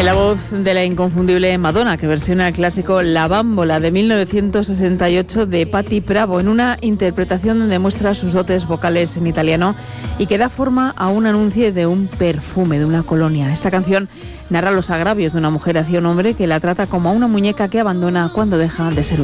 En la voz de la inconfundible Madonna, que versiona el clásico La Bambola de 1968 de Patti Bravo, en una interpretación donde muestra sus dotes vocales en italiano y que da forma a un anuncio de un perfume, de una colonia. Esta canción narra los agravios de una mujer hacia un hombre que la trata como a una muñeca que abandona cuando deja de ser